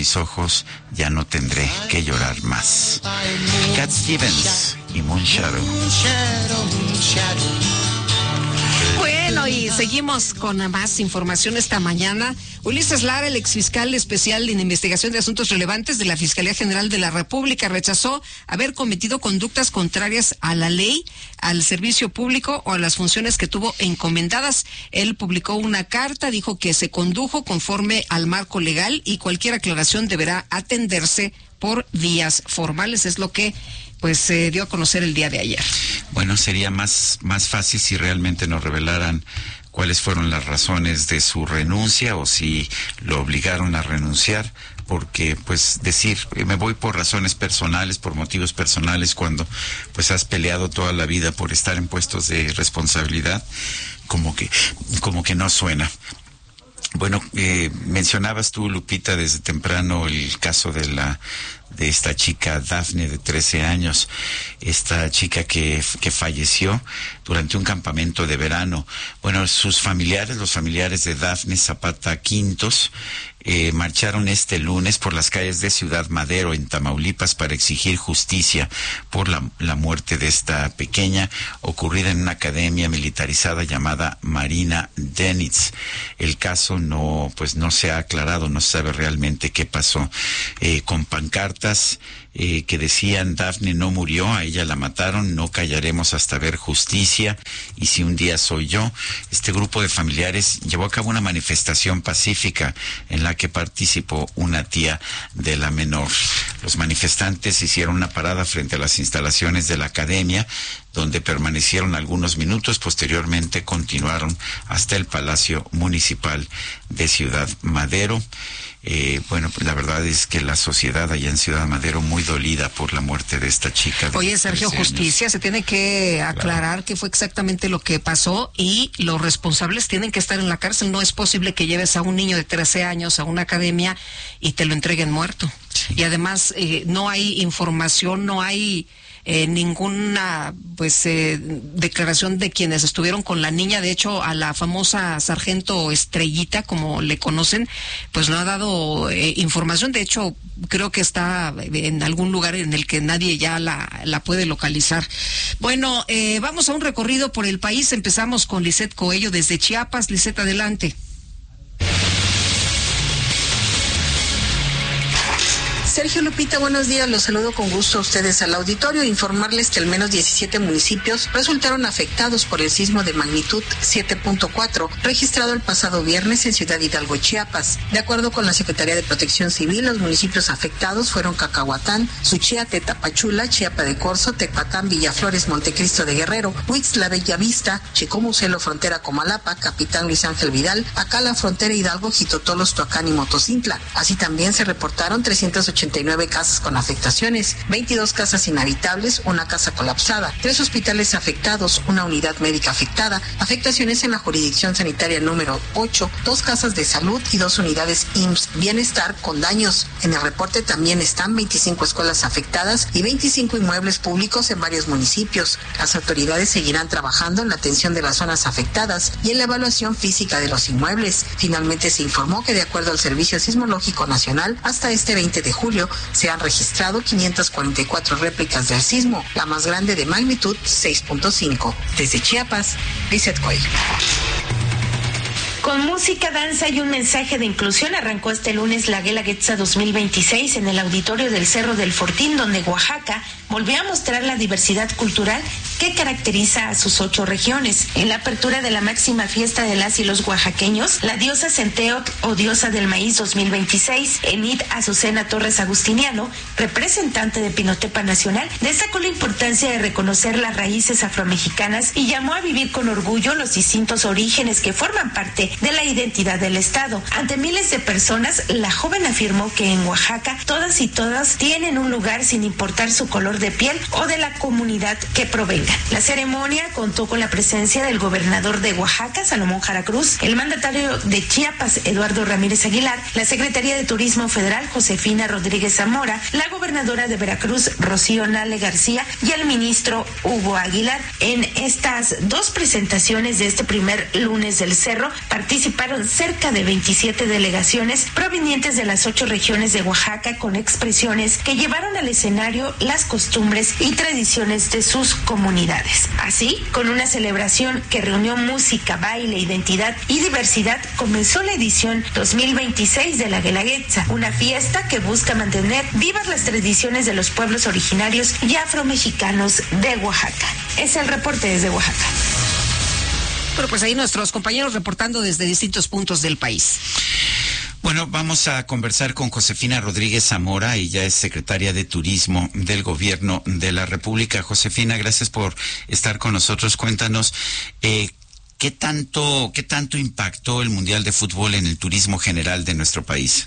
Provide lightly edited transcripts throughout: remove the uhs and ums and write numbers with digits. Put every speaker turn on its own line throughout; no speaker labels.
mis ojos, ya no tendré que llorar más. Cat Stevens y Moon Shadow.
Bueno, y seguimos con más información esta mañana. Ulises Lara, el exfiscal especial en investigación de asuntos relevantes de la Fiscalía General de la República, rechazó haber cometido conductas contrarias a la ley, al servicio público o a las funciones que tuvo encomendadas. Él publicó una carta, dijo que se condujo conforme al marco legal y cualquier aclaración deberá atenderse por vías formales. Es lo que se dio a conocer el día de ayer.
Bueno, sería más fácil si realmente nos revelaran cuáles fueron las razones de su renuncia o si lo obligaron a renunciar, porque decir me voy por razones personales, por motivos personales, cuando has peleado toda la vida por estar en puestos de responsabilidad, como que no suena. Bueno, mencionabas tú, Lupita, desde temprano el caso de esta chica Dafne de 13 años, esta chica que falleció durante un campamento de verano. Bueno, los familiares de Dafne Zapata Quintos, marcharon este lunes por las calles de Ciudad Madero, en Tamaulipas, para exigir justicia por la muerte de esta pequeña, ocurrida en una academia militarizada llamada Marina Denitz. El caso no se ha aclarado, no se sabe realmente qué pasó. Con pancartas que decían: Dafne no murió, a ella la mataron, no callaremos hasta ver justicia, y si un día soy yo. Este grupo de familiares llevó a cabo una manifestación pacífica en la que participó una tía de la menor. Los manifestantes hicieron una parada frente a las instalaciones de la academia, donde permanecieron algunos minutos. Posteriormente continuaron hasta el Palacio Municipal de Ciudad Madero. La verdad es que la sociedad allá en Ciudad Madero muy dolida por la muerte de esta chica.
Oye, Sergio, justicia, se tiene que aclarar qué fue exactamente lo que pasó y los responsables tienen que estar en la cárcel. No es posible que lleves a un niño de 13 años a una academia y te lo entreguen muerto. Sí. Y además no hay información, no hay ninguna declaración de quienes estuvieron con la niña. De hecho, a la famosa sargento Estrellita, como le conocen, no ha dado información. De hecho, creo que está en algún lugar en el que nadie ya la puede localizar. Bueno, vamos a un recorrido por el país. Empezamos con Lisette Coello desde Chiapas. Lisette, adelante.
Sergio, Lupita, buenos días. Los saludo con gusto a ustedes al auditorio. Informarles que al menos 17 municipios resultaron afectados por el sismo de magnitud 7.4 registrado el pasado viernes en Ciudad Hidalgo, Chiapas. De acuerdo con la Secretaría de Protección Civil, los municipios afectados fueron Cacahuatán, Suchiate, Tapachula, Chiapa de Corzo, Tecpatán, Villaflores, Montecristo de Guerrero, Huixtla, Bellavista, Chicomucelo, frontera Comalapa, Capitán Luis Ángel Vidal, Acala, frontera Hidalgo, Jitotolos, Toacán y Motocintla. Así también se reportaron 389 casas con afectaciones, 22 casas inhabitables, una casa colapsada, 3 hospitales afectados, una unidad médica afectada, afectaciones en la jurisdicción sanitaria número 8, 2 casas de salud y 2 unidades IMSS Bienestar con daños. En el reporte también están 25 escuelas afectadas y 25 inmuebles públicos en varios municipios. Las autoridades seguirán trabajando en la atención de las zonas afectadas y en la evaluación física de los inmuebles. Finalmente se informó que de acuerdo al Servicio Sismológico Nacional, hasta este 20 de julio se han registrado 544 réplicas del sismo, la más grande de magnitud 6.5. Desde Chiapas, Lisette Coello.
Con música, danza y un mensaje de inclusión arrancó este lunes la Guelaguetza 2026 en el auditorio del Cerro del Fortín, donde Oaxaca volvió a mostrar la diversidad cultural que caracteriza a sus 8 regiones. En la apertura de la máxima fiesta de las y los oaxaqueños, la diosa Centeotl o diosa del maíz 2026, Enid Azucena Torres Agustiniano, representante de Pinotepa Nacional, destacó la importancia de reconocer las raíces afromexicanas y llamó a vivir con orgullo los distintos orígenes que forman parte de la identidad del Estado. Ante miles de personas, la joven afirmó que en Oaxaca todas y todas tienen un lugar sin importar su color de piel o de la comunidad que provenga. Oaxaca. La ceremonia contó con la presencia del gobernador de Oaxaca, Salomón Jara Cruz, el mandatario de Chiapas, Eduardo Ramírez Aguilar, la secretaria de Turismo Federal, Josefina Rodríguez Zamora, la gobernadora de Veracruz, Rocío Nale García, y el ministro Hugo Aguilar. En estas dos presentaciones de este primer lunes del Cerro participaron cerca de 27 delegaciones provenientes de las 8 regiones de Oaxaca, con expresiones que llevaron al escenario las costumbres y tradiciones de sus comunidades. Así, con una celebración que reunió música, baile, identidad y diversidad, comenzó la edición 2026 de la Guelaguetza, una fiesta que busca mantener vivas las tradiciones de los pueblos originarios y afromexicanos de Oaxaca. Es el reporte desde Oaxaca.
Bueno, pues ahí nuestros compañeros reportando desde distintos puntos del país.
Bueno, vamos a conversar con Josefina Rodríguez Zamora, ella es secretaria de Turismo del Gobierno de la República. Josefina, gracias por estar con nosotros. Cuéntanos, ¿qué tanto impactó el Mundial de Fútbol en el turismo general de nuestro país?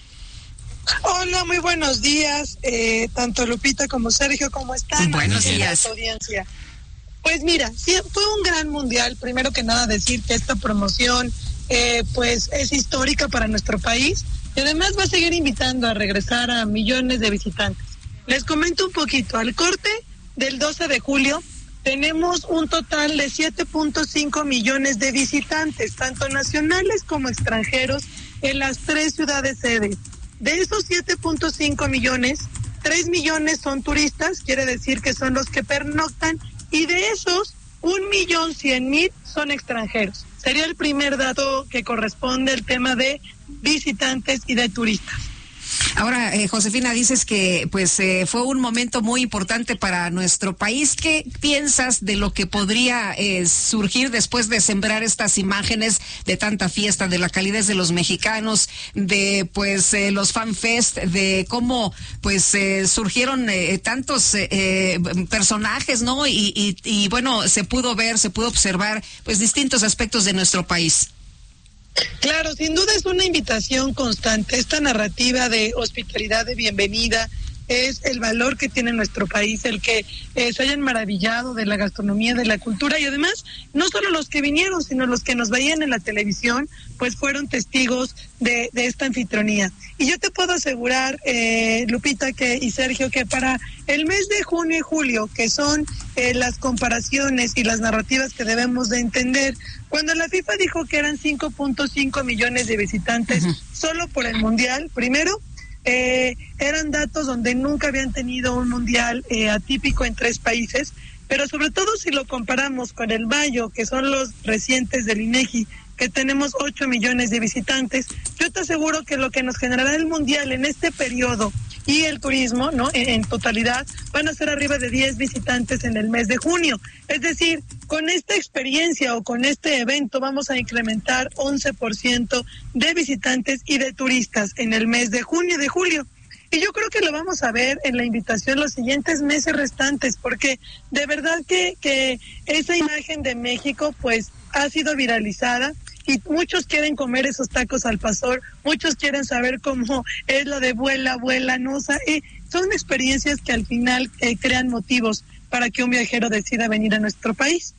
Hola, muy buenos días, tanto Lupita como Sergio, ¿cómo están?
Buenos días.
Audiencia. Pues mira, sí, fue un gran mundial. Primero que nada decir que esta promoción pues es histórica para nuestro país y además va a seguir invitando a regresar a millones de visitantes. Les comento un poquito, al corte del 12 de julio tenemos un total de 7.5 millones de visitantes, tanto nacionales como extranjeros, en las 3 ciudades sedes. De esos 7.5 millones, 3 millones son turistas, quiere decir que son los que pernoctan, y de esos 1.100.000 son extranjeros. Sería el primer dato que corresponde al tema de visitantes y de turistas.
Ahora, Josefina, dices que pues fue un momento muy importante para nuestro país. ¿Qué piensas de lo que podría surgir después de sembrar estas imágenes de tanta fiesta, de la calidez de los mexicanos, de pues los FanFest, de cómo pues surgieron tantos personajes, ¿no? Y bueno, se pudo observar pues distintos aspectos de nuestro país.
Claro, sin duda es una invitación constante. Esta narrativa de hospitalidad, de bienvenida, es el valor que tiene nuestro país, el que se hayan maravillado de la gastronomía, de la cultura, y además no solo los que vinieron, sino los que nos veían en la televisión, pues fueron testigos de esta anfitrionía. Y yo te puedo asegurar, Lupita y Sergio, que para el mes de junio y julio, que son las comparaciones y las narrativas que debemos de entender, cuando la FIFA dijo que eran 5.5 millones de visitantes solo por el Mundial, primero, eran datos donde nunca habían tenido un mundial atípico en 3 países, pero sobre todo si lo comparamos con el mayo, que son los recientes del INEGI, que tenemos 8 millones de visitantes, yo te aseguro que lo que nos generará el mundial en este periodo y el turismo, ¿no? En totalidad, van a ser arriba de 10 visitantes en el mes de junio. Es decir, con esta experiencia o con este evento vamos a incrementar 11% de visitantes y de turistas en el mes de junio y de julio. Y yo creo que lo vamos a ver en la invitación los siguientes meses restantes, porque de verdad que esa imagen de México pues ha sido viralizada y muchos quieren comer esos tacos al pastor, muchos quieren saber cómo es lo de vuela, ¿no? O sea, son experiencias que al final crean motivos para que un viajero decida venir a nuestro país.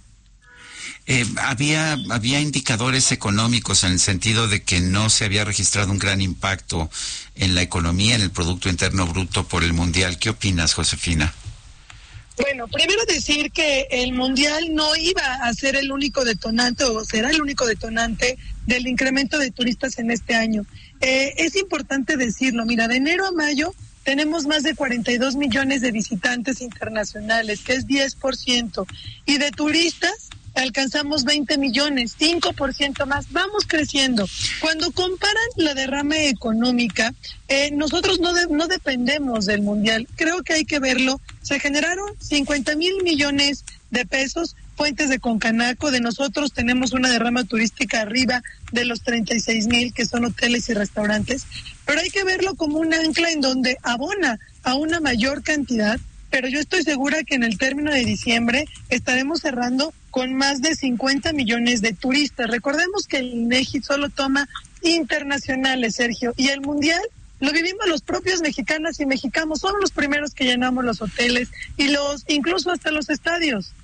Había indicadores económicos en el sentido de que no se había registrado un gran impacto en la economía, en el Producto Interno Bruto por el Mundial. ¿Qué opinas, Josefina?
Bueno, primero decir que el Mundial no iba a ser el único detonante o será el único detonante del incremento de turistas en este año. Es importante decirlo, mira, de enero a mayo tenemos más de 42 millones de visitantes internacionales, que es 10%, y de turistas alcanzamos 20 millones, 5% más, vamos creciendo. Cuando comparan la derrama económica, nosotros no dependemos del Mundial, creo que hay que verlo. Se generaron 50,000 millones de pesos, fuentes de Concanaco, de nosotros tenemos una derrama turística arriba de los 36,000, que son hoteles y restaurantes, pero hay que verlo como un ancla en donde abona a una mayor cantidad, pero yo estoy segura que en el término de diciembre estaremos cerrando con más de 50 millones de turistas. Recordemos que el INEGI solo toma internacionales, Sergio, y el Mundial lo vivimos los propios mexicanas y mexicanos, somos los primeros que llenamos los hoteles y incluso hasta los estadios.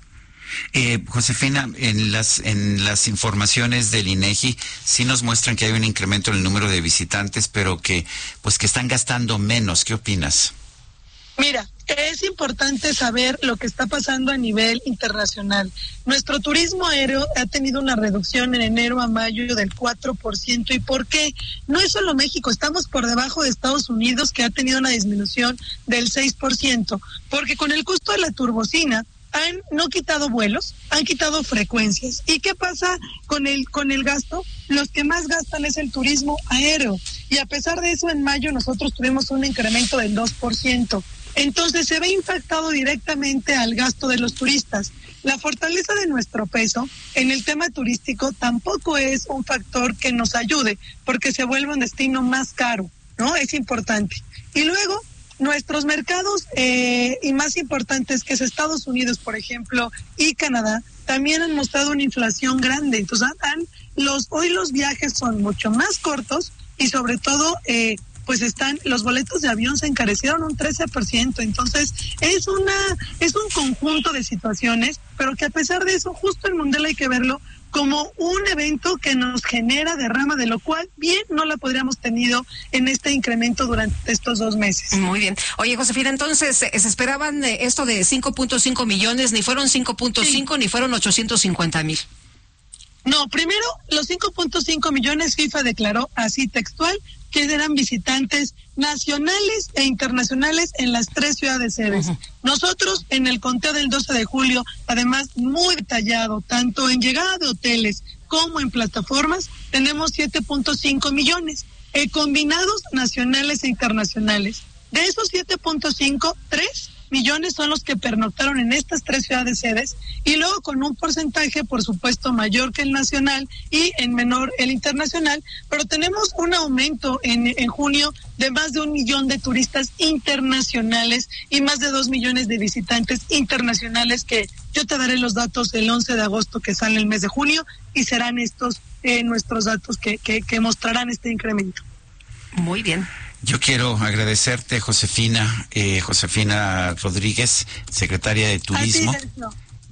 Josefina, en las informaciones del INEGI sí nos muestran que hay un incremento en el número de visitantes, pero que están gastando menos. ¿Qué opinas?
Mira, es importante saber lo que está pasando a nivel internacional. Nuestro turismo aéreo ha tenido una reducción en enero a mayo del 4%. ¿Y por qué? No es solo México, estamos por debajo de Estados Unidos, que ha tenido una disminución del 6%, porque con el costo de la turbocina han no quitado vuelos, han quitado frecuencias. ¿Y qué pasa con el gasto? Los que más gastan es el turismo aéreo. Y a pesar de eso, en mayo nosotros tuvimos un incremento del 2%. Entonces se ve impactado directamente al gasto de los turistas. La fortaleza de nuestro peso en el tema turístico tampoco es un factor que nos ayude, porque se vuelve un destino más caro, ¿no? Es importante. Y luego, nuestros mercados y más importantes, que es Estados Unidos, por ejemplo, y Canadá, también han mostrado una inflación grande. Entonces, hoy los viajes son mucho más cortos y sobre todo los boletos de avión se encarecieron un 13%. Entonces, es un conjunto de situaciones, pero que a pesar de eso, justo el Mundial hay que verlo como un evento que nos genera derrama, de lo cual bien no la podríamos tenido en este incremento durante estos 2 meses.
Muy bien. Oye, Josefina, entonces, ¿se esperaban esto de 5.5 millones? Ni fueron 5.5, sí, ni fueron 850,000.
No, primero, los 5.5 millones FIFA declaró así textual que eran visitantes nacionales e internacionales en las 3 ciudades sedes. Uh-huh. Nosotros, en el conteo del 12 de julio, además muy detallado, tanto en llegada de hoteles como en plataformas, tenemos 7.5 millones, combinados nacionales e internacionales. De esos 7.5, 3 millones son los que pernoctaron en estas 3 ciudades sedes, y luego con un porcentaje, por supuesto, mayor que el nacional y en menor el internacional, pero tenemos un aumento en junio de más de 1 millón de turistas internacionales y más de 2 millones de visitantes internacionales, que yo te daré los datos el 11 de agosto que sale el mes de junio, y serán estos nuestros datos que mostrarán este incremento.
Muy bien.
Yo quiero agradecerte, Josefina Rodríguez, secretaria de Turismo.
Así es, no.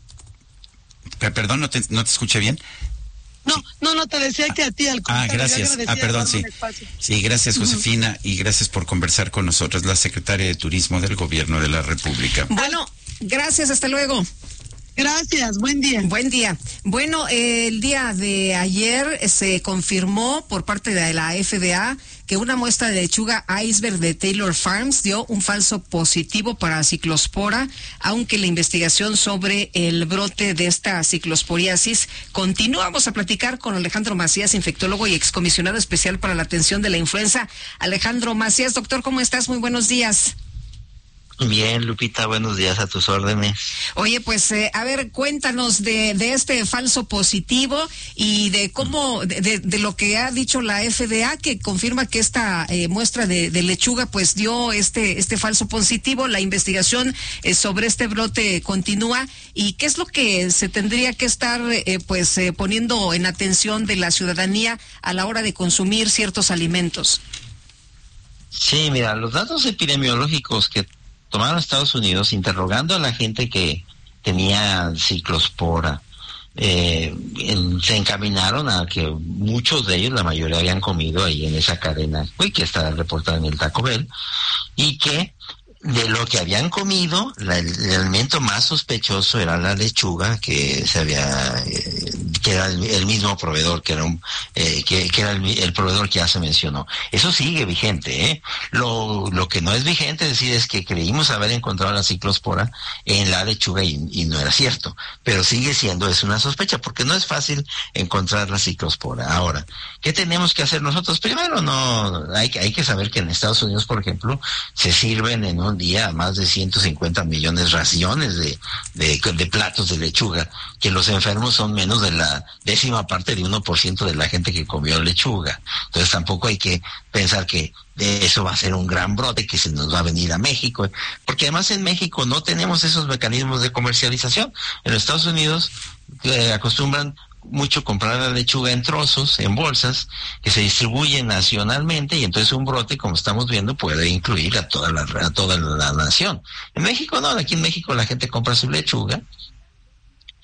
Perdón, ¿no te escuché bien?
No, te decía que a ti, al contrario.
Gracias. Perdón, sí. Sí, gracias, Josefina, y gracias por conversar con nosotros, la secretaria de Turismo del Gobierno de la República.
Bueno, gracias, hasta luego.
Gracias, buen día.
Buen día. Bueno, el día de ayer se confirmó por parte de la FDA que una muestra de lechuga iceberg de Taylor Farms dio un falso positivo para ciclospora, aunque la investigación sobre el brote de esta ciclosporiasis continúa. Vamos a platicar con Alejandro Macías, infectólogo y excomisionado especial para la atención de la influenza. Alejandro Macías, doctor, ¿cómo estás? Muy buenos días.
Bien, Lupita, buenos días, a tus órdenes.
Oye, pues, a ver, cuéntanos de este falso positivo y de cómo, de lo que ha dicho la FDA, que confirma que esta muestra de lechuga, pues, dio este falso positivo. La investigación sobre este brote continúa. ¿Y qué es lo que se tendría que estar, poniendo en atención de la ciudadanía a la hora de consumir ciertos alimentos?
Sí, mira, los datos epidemiológicos que tomaron Estados Unidos, interrogando a la gente que tenía ciclospora, se encaminaron a que muchos de ellos, la mayoría, habían comido ahí en esa cadena que está reportada en el Taco Bell, y que de lo que habían comido, el alimento más sospechoso era la lechuga, que que era el mismo proveedor, que era el proveedor que ya se mencionó. Eso sigue vigente, ¿eh? Lo que no es vigente es que creímos haber encontrado la ciclospora en la lechuga y no era cierto, pero sigue siendo, es una sospecha, porque no es fácil encontrar la ciclospora. Ahora, ¿qué tenemos que hacer nosotros? Primero, hay que saber que en Estados Unidos, por ejemplo, se sirven en un día más de 150 millones raciones de platos de lechuga, que los enfermos son menos de la 10ª parte de 1% de la gente que comió lechuga. Entonces tampoco hay que pensar que eso va a ser un gran brote que se nos va a venir a México, porque además en México no tenemos esos mecanismos de comercialización. En los Estados Unidos acostumbran mucho comprar la lechuga en trozos, en bolsas, que se distribuyen nacionalmente, y entonces un brote, como estamos viendo, puede incluir a toda la nación. En México no, aquí en México la gente compra su lechuga,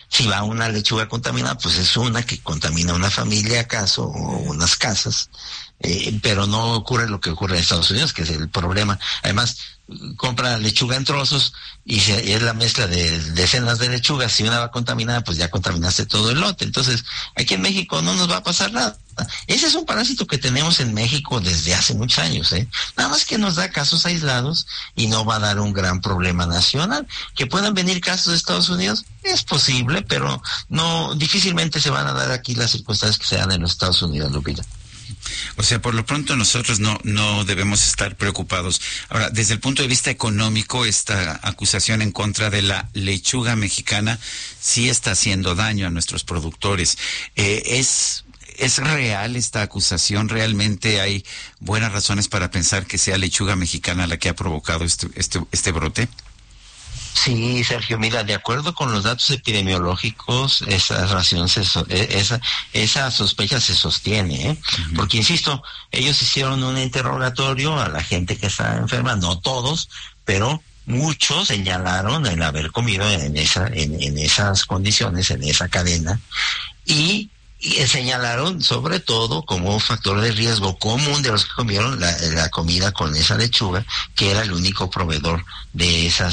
Si va una lechuga contaminada, pues es una que contamina una familia acaso o unas casas, pero no ocurre lo que ocurre en Estados Unidos, que es el problema. Además, compra lechuga en trozos y es la mezcla de decenas de lechugas. Si una va contaminada, pues ya contaminaste todo el lote. Entonces, aquí en México no nos va a pasar nada. Ese es un parásito que tenemos en México desde hace muchos años, nada más que nos da casos aislados y no va a dar un gran problema nacional. Que puedan venir casos de Estados Unidos, es posible, pero no, difícilmente se van a dar aquí las circunstancias que se dan en los Estados Unidos, Lupita.
O sea, por lo pronto nosotros no debemos estar preocupados. Ahora, desde el punto de vista económico, esta acusación en contra de la lechuga mexicana sí está haciendo daño a nuestros productores. ¿Es real esta acusación? ¿Realmente hay buenas razones para pensar que sea lechuga mexicana la que ha provocado este brote?
Sí, Sergio, mira, de acuerdo con los datos epidemiológicos, esa sospecha se sostiene, porque insisto, ellos hicieron un interrogatorio a la gente que está enferma, no todos, pero muchos señalaron el haber comido en esas condiciones, en esa cadena, y señalaron sobre todo como un factor de riesgo común de los que comieron la comida con esa lechuga, que era el único proveedor de esa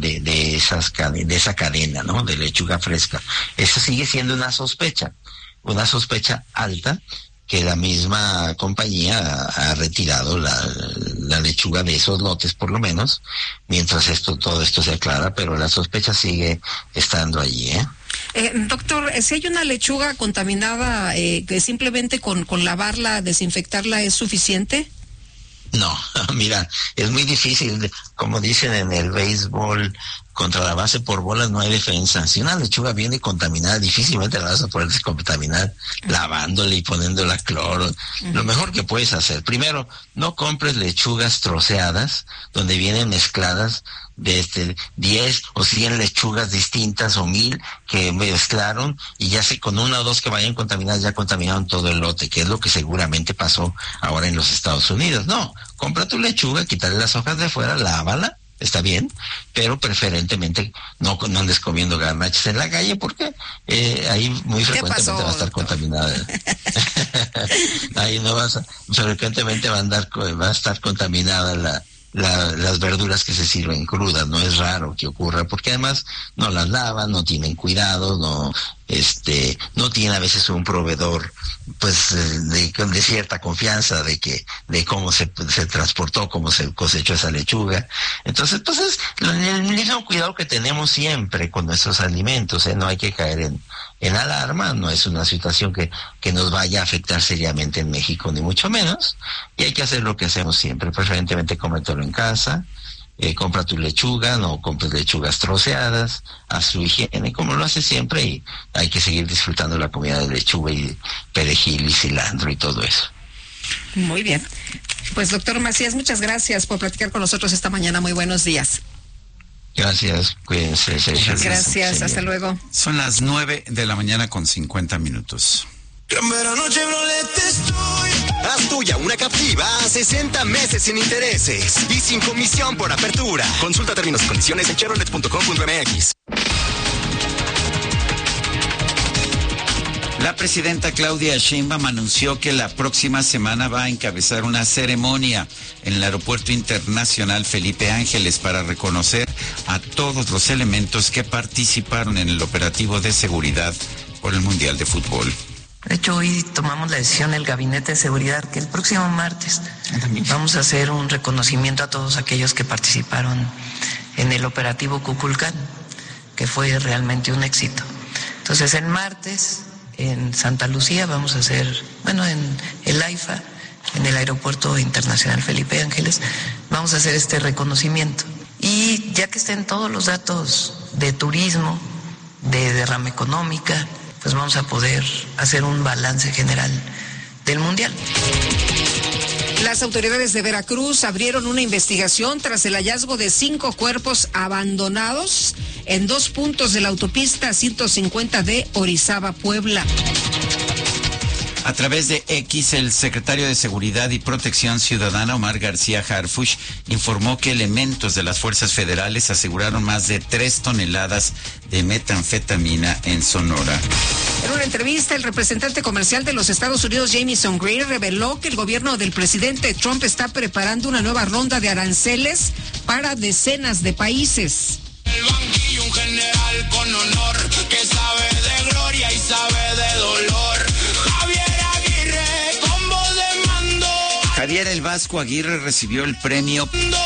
cadena, ¿no? De lechuga fresca. Eso sigue siendo una sospecha alta, que la misma compañía ha retirado la lechuga de esos lotes, por lo menos, mientras todo esto se aclara, pero la sospecha sigue estando allí,
Doctor, si hay una lechuga contaminada, que simplemente con lavarla, desinfectarla es suficiente.
No, mira, es muy difícil, como dicen en el béisbol, contra la base por bolas no hay defensa. Si una lechuga viene contaminada, difícilmente la vas a poder descontaminar lavándola y poniéndola cloro. Lo mejor que puedes hacer, primero, no compres lechugas troceadas, donde vienen mezcladas de 10 o 100 lechugas distintas o 1000 que mezclaron y ya con una o dos que vayan contaminadas ya contaminaron todo el lote, que es lo que seguramente pasó ahora en los Estados Unidos. No, compra tu lechuga, quítale las hojas de afuera, lávala, está bien, pero preferentemente no andes comiendo garnachas en la calle porque ahí muy frecuentemente va a estar contaminada. Ahí frecuentemente va a estar contaminada las verduras que se sirven crudas. No es raro que ocurra, porque además no las lavan, no tienen cuidado, no tiene a veces un proveedor pues de cierta confianza de cómo se transportó, cómo se cosechó esa lechuga. Entonces, pues es el mismo cuidado que tenemos siempre con nuestros alimentos, no hay que caer en alarma. No es una situación que nos vaya a afectar seriamente en México, ni mucho menos, y hay que hacer lo que hacemos siempre, preferentemente cómetelo en casa. Compra tu lechuga, no compres lechugas troceadas, haz tu higiene como lo haces siempre, y hay que seguir disfrutando la comida de lechuga y perejil y cilantro y todo eso.
Muy bien. Pues doctor Macías, muchas gracias por platicar con nosotros esta mañana. Muy buenos días.
Gracias, cuídense.
Gracias, hasta luego.
Son las 9:50 a.m.
Gran verano Chevrolet estoy. Haz tuya una Captiva a 60 meses sin intereses y sin comisión por apertura. Consulta términos y condiciones en chevrolet.com.mx.
La presidenta Claudia Sheinbaum anunció que la próxima semana va a encabezar una ceremonia en el Aeropuerto Internacional Felipe Ángeles para reconocer a todos los elementos que participaron en el operativo de seguridad por el Mundial de Fútbol.
De hecho, hoy tomamos la decisión el Gabinete de Seguridad que el próximo martes vamos a hacer un reconocimiento a todos aquellos que participaron en el operativo Kukulcán, que fue realmente un éxito. Entonces, el martes en Santa Lucía vamos a hacer, en el AIFA, en el Aeropuerto Internacional Felipe Ángeles, vamos a hacer este reconocimiento. Y ya que estén todos los datos de turismo, de derrama económica, pues vamos a poder hacer un balance general del Mundial.
Las autoridades de Veracruz abrieron una investigación tras el hallazgo de 5 cuerpos abandonados en 2 puntos de la autopista 150 de Orizaba, Puebla.
A través de X, el secretario de Seguridad y Protección Ciudadana, Omar García Harfuch, informó que elementos de las fuerzas federales aseguraron más de 3 toneladas de metanfetamina en Sonora.
En una entrevista, el representante comercial de los Estados Unidos, Jamieson Greer, reveló que el gobierno del presidente Trump está preparando una nueva ronda de aranceles para decenas de países.
El banquillo, un general con honor, que sabe de gloria y sabe de dolor. Javier Aguirre, con voz de mando.
Javier El Vasco Aguirre recibió el premio